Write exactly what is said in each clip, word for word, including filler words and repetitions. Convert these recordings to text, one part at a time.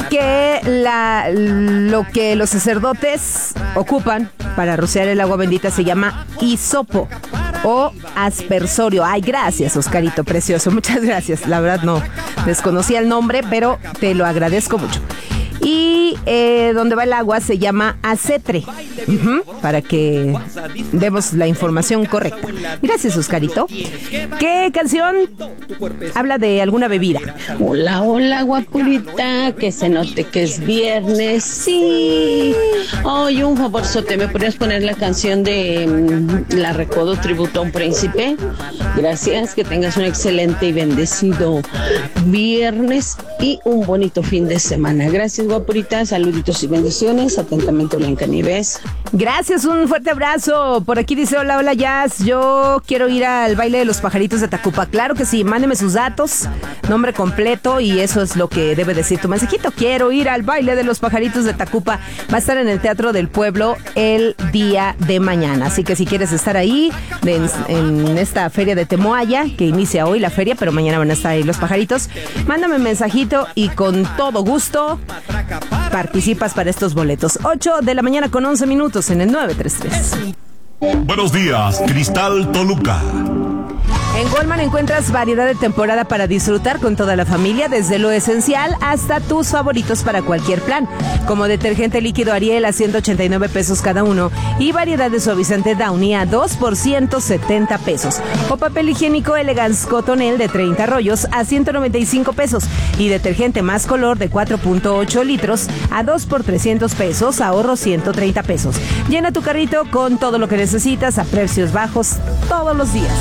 que la, lo que los sacerdotes ocupan para rociar el agua bendita se llama hisopo o aspersorio. Ay, gracias, Oscarito, precioso. Muchas gracias. La verdad no desconocía el nombre, pero te lo agradezco mucho. Y eh, donde va el agua se llama acetre, uh-huh, para que demos la información correcta. Gracias, Oscarito. ¿Qué canción habla de alguna bebida? Hola, hola, guapurita, que se note que es viernes, sí. Oye, un favorzote, ¿me podrías poner la canción de um, La Recodo, tributo a un príncipe? Gracias, que tengas un excelente y bendecido viernes y un bonito fin de semana. Gracias, guapurita, saluditos y bendiciones. Atentamente, Blanca Nieves. Gracias, un fuerte abrazo. Por aquí dice, hola, hola, Jazz, yo quiero ir al baile de los pajaritos de Tacupa. Claro que sí, mándeme sus datos, nombre completo, y eso es lo que debe decir tu mensajito. Quiero ir al baile de los pajaritos de Tacupa. Va a estar en el Teatro del Pueblo el día de mañana, así que si quieres estar ahí en, en esta feria de Temoaya, que inicia hoy la feria, pero mañana van a estar ahí los pajaritos, mándame un mensajito y con todo gusto participas para estos boletos. ocho de la mañana con once minutos en el nueve tres tres. Buenos días, Cristal Toluca. En Walmart encuentras variedad de temporada para disfrutar con toda la familia, desde lo esencial hasta tus favoritos para cualquier plan, como detergente líquido Ariel a ciento ochenta y nueve pesos cada uno y variedad de suavizante Downy a dos por ciento setenta pesos, o papel higiénico Elegance Cotonel de treinta rollos a ciento noventa y cinco pesos y detergente Más Color de cuatro punto ocho litros a dos por trescientos pesos, ahorro ciento treinta pesos. Llena tu carrito con todo lo que necesitas a precios bajos todos los días.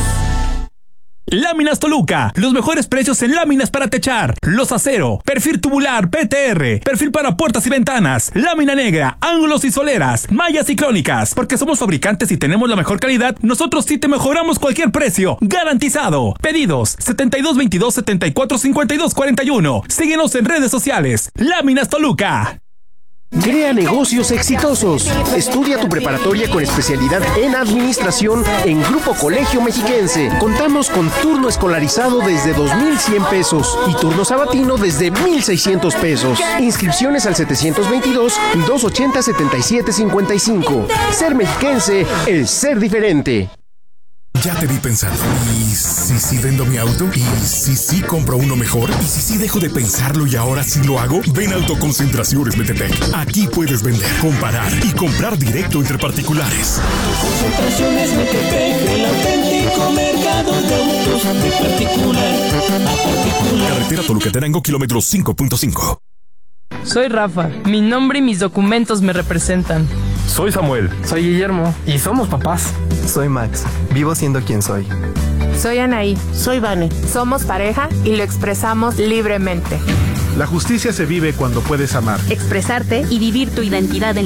Láminas Toluca, los mejores precios en láminas para techar, los acero, perfil tubular P T R, perfil para puertas y ventanas, lámina negra, ángulos y soleras, mallas y crónicas. Porque somos fabricantes y tenemos la mejor calidad, nosotros sí te mejoramos cualquier precio, garantizado. Pedidos setenta y dos veintidós setenta y cuatro cincuenta y dos cuarenta y uno. Síguenos en redes sociales. Láminas Toluca. Crea negocios exitosos. Estudia tu preparatoria con especialidad en administración en Grupo Colegio Mexiquense. Contamos con turno escolarizado desde dos mil cien pesos y turno sabatino desde mil seiscientos pesos. Inscripciones al setecientos veintidós, doscientos ochenta, setenta y siete cincuenta y cinco. Ser mexiquense es ser diferente. Ya te vi pensando. ¿Y si sí vendo mi auto? ¿Y si sí compro uno mejor? ¿Y si sí dejo de pensarlo y ahora sí lo hago? Ven a Autoconcentraciones Metepec. Aquí puedes vender, comparar y comprar directo entre particulares. Concentraciones Metepec, el auténtico mercado de autos de particular a particular. Carretera Toluca-Tenango, kilómetro cinco punto cinco. Soy Rafa. Mi nombre y mis documentos me representan. Soy Samuel. Soy Guillermo. Y somos papás. Soy Max. Vivo siendo quien soy. Soy Anaí. Soy Vane. Somos pareja y lo expresamos libremente. La justicia se vive cuando puedes amar, expresarte y vivir tu identidad en